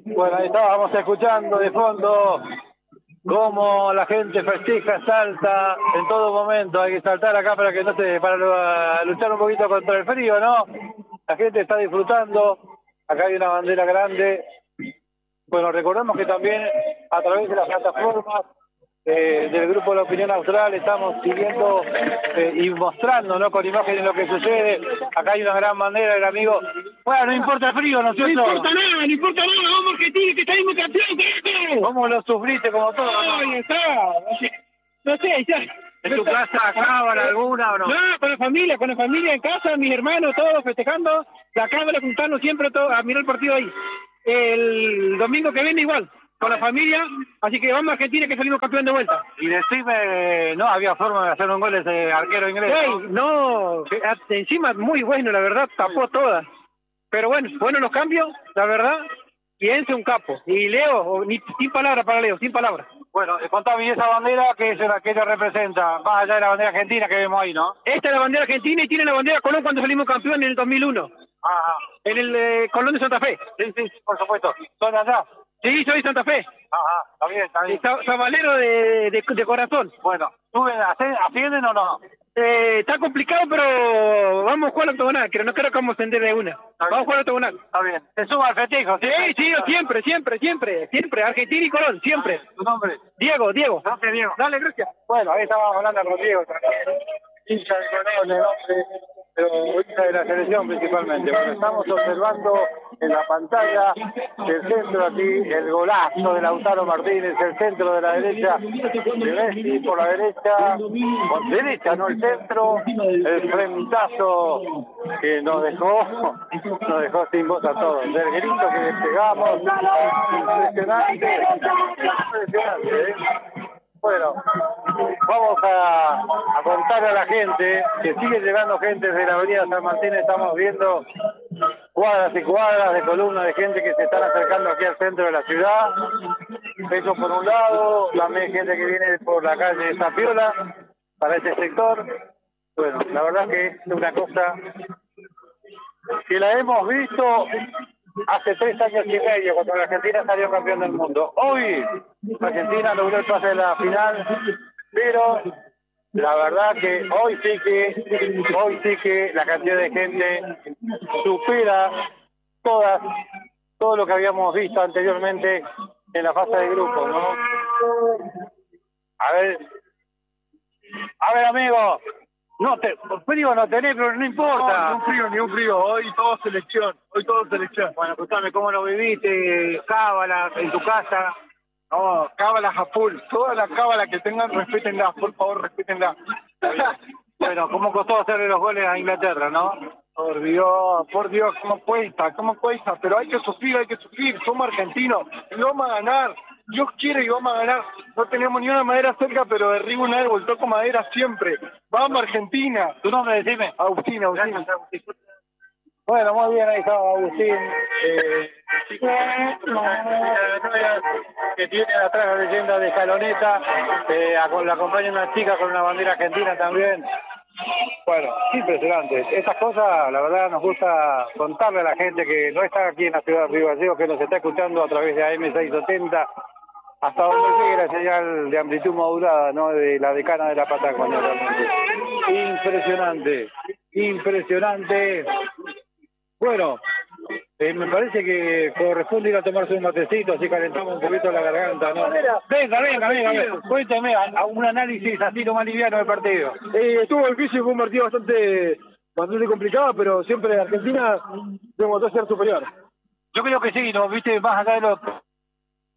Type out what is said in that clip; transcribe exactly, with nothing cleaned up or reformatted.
Bueno, ahí estábamos escuchando de fondo cómo la gente festeja, salta en todo momento. Hay que saltar acá para que no se, para luchar un poquito contra el frío, ¿no? La gente está disfrutando. Acá hay una bandera grande. Bueno, recordemos que también a través de las plataformas eh, del Grupo de la Opinión Austral estamos siguiendo eh, y mostrando, ¿no? Con imágenes lo que sucede. Acá hay una gran bandera, el amigo. Bueno, no importa el frío, ¿no es cierto? No importa nada, no importa nada, vamos Argentina, que salimos campeón. ¿Cómo lo sufriste como todo? Ahí está, no sé, ya. ¿En tu casa cábala alguna o no? No, con la familia, con la familia en casa, mis hermanos, todos festejando. La cábala juntando siempre todo, a mirar el partido ahí. El domingo que viene igual, con la familia, así que vamos a Argentina que salimos campeón de vuelta. Y decime, no había forma de hacer un gol ese arquero inglés. Hey, no, encima muy bueno, la verdad, tapó todas. Pero bueno, bueno los cambios, la verdad, y Enzo un capo. Y Leo, ni, sin palabras para Leo, sin palabras. Bueno, contame, ¿y esa bandera qué es la que te representa? Más allá de la bandera argentina que vemos ahí, ¿no? Esta es la bandera argentina y tiene la bandera Colón cuando salimos campeón en el dos mil uno. Ajá. En el eh, Colón de Santa Fe. Sí, sí, por supuesto. ¿Son de allá? Sí, soy de Santa Fe. Ajá, está bien, está bien. Sabalero de, de, de corazón. Bueno, ¿suben, ascienden o no? Eh, está complicado, pero vamos a jugar al octogonal, que no creo que vamos a ascender de una. Vamos a jugar al octogonal. Está bien. ¿Te suba al festejo? Sí, sí, sí, siempre, siempre, siempre, siempre. Argentina y Colón, siempre. ¿Tu nombre? Diego, Diego. Gracias, Diego. Dale, gracias. Bueno, ahí estábamos hablando con Diego también. Hincha de Colón, de nombre, pero hincha de la selección principalmente. Bueno, estamos observando en la pantalla el centro aquí, el golazo de Lautaro Martínez, el centro de la derecha de Messi por la derecha, por derecha, no el centro, el frentazo que nos dejó, nos dejó sin voz a todos. Del grito que despegamos, impresionante, impresionante, ¿eh? Bueno, vamos a, a contarle a la gente que sigue llegando gente desde la avenida San Martín. Estamos viendo cuadras y cuadras de columnas de gente que se están acercando aquí al centro de la ciudad. Eso por un lado, también gente que viene por la calle Zapiola para este sector. Bueno, la verdad que es una cosa que la hemos visto hace tres años y medio, cuando la Argentina salió campeón del mundo. Hoy Argentina logró el pase de la final, pero la verdad que hoy sí que hoy sí que la cantidad de gente supera todas todo lo que habíamos visto anteriormente en la fase de grupo, ¿no? A ver, a ver, amigo. No, te, frío no tenés, pero no importa. No, ni un frío, ni un frío. Hoy todo selección. Hoy todo selección. Bueno, escuchame, ¿cómo lo viviste? Cábala, en tu casa. No, cábalas a full. Todas las cábalas que tengan, respétenlas, por favor, respétenlas. Bueno, ¿cómo costó hacerle los goles a Inglaterra, no? Por Dios, por Dios, ¿cómo cuesta? ¿Cómo cuesta? Pero hay que sufrir, hay que sufrir. Somos argentinos y vamos a ganar. Dios quiere y vamos a ganar. No tenemos ni una madera cerca, pero derribo un árbol, toco madera siempre. Vamos Argentina. ¿Tu nombre, decime? Agustín, Agustín. Gracias, Agustín. Bueno, muy bien, ahí estaba Agustín. Eh, que tiene atrás la leyenda de Escaloneta. Eh, la acompaña una chica con una bandera argentina también. Bueno, impresionante. Estas cosas, la verdad, nos gusta contarle a la gente que no está aquí en la ciudad de Río Gallegos, que nos está escuchando a través de A M seiscientos setenta, hasta donde llegue la señal de amplitud modulada, ¿no? De la decana de la Patagonia, realmente. Impresionante, impresionante. Bueno, eh, me parece que corresponde ir a tomarse un matecito, así calentamos un poquito la garganta, ¿no? Venga, venga, venga, venga. Cuénteme a, a un análisis así lo más liviano del partido. Eh, estuvo difícil, fue un partido bastante, bastante complicado, pero siempre Argentina demostró ser superior. Yo creo que sí, ¿no? Viste, más allá de los